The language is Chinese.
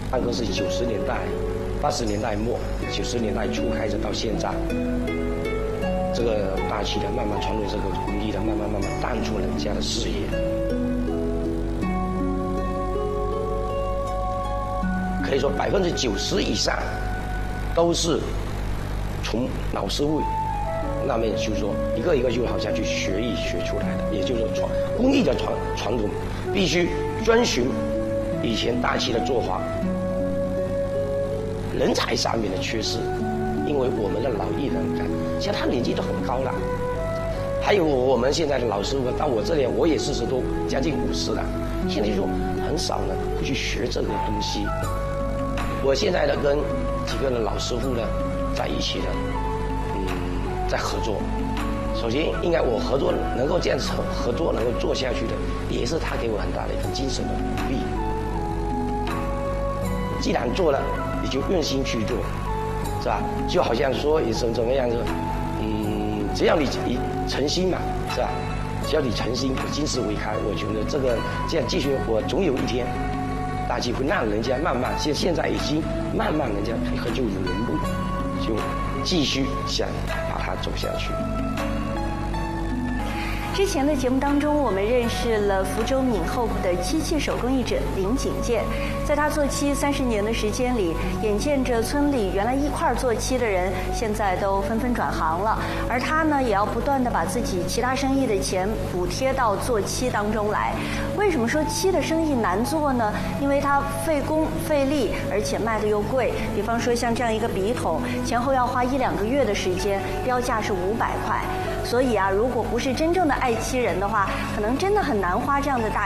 办公室90年代、80年代末、90年代初开始到现在，这个大气的慢慢传入这个工艺的，慢慢淡出人家的视野。可以说90%以上都是从老师傅那边，就是说一个一个就好像去学艺学出来的。也就是说，工艺的传统必须遵循以前大漆的做法。人才上面的缺失，因为我们的老艺人，像他年纪都很高了，还有我们现在的老师傅到我这里，我也40多，将近50了，现在就很少呢会去学这个东西。我现在呢跟几个的老师傅呢在一起呢，在合作。首先，应该我合作能够这样子合作能够做下去的，也是他给我很大的一个精神的鼓励。既然做了，你就用心去做，是吧？就好像说也是怎么样子，只要你诚心嘛，是吧？只要你诚心，金石为开，我觉得这样继续，我总有一天，大家会让人家慢慢，现在已经慢慢人家配合就有人路，就继续想把它走下去。 之前的节目当中，我们认识了福州闽后埔的漆器手工艺者林景建。在他做漆30年的时间里，眼见着村里原来一块做漆的人，现在都纷纷转行了，而他呢，也要不断的把自己其他生意的钱补贴到做漆当中来。为什么说漆的生意难做呢？因为它费工费力，而且卖的又贵。比方说像这样一个笔筒，前后要花1-2个月的时间，标价是500块。所以啊，如果不是真正的爱漆人的话，可能真的很难花这样的大